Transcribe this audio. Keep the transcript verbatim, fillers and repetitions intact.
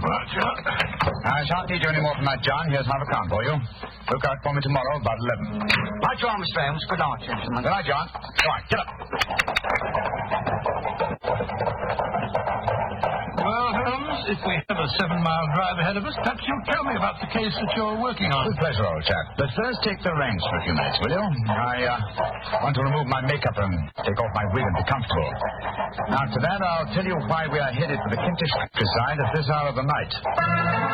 Right, John. I shan't need you any more from that, John. Here's half a crown for you. Look out for me tomorrow about eleven. Right, you are, Mister Holmes. Good night, gentlemen. Good night, John. Go on, get up. Well, Holmes, if we have a seven-mile drive ahead of us, perhaps you'll tell me about the case that you're working on. With pleasure, old chap. But first, take the reins for a few minutes, will you? I uh, want to remove my makeup and take off my wig and be comfortable. After that, I'll tell you why we are headed for the Kentish countryside at this hour of the night.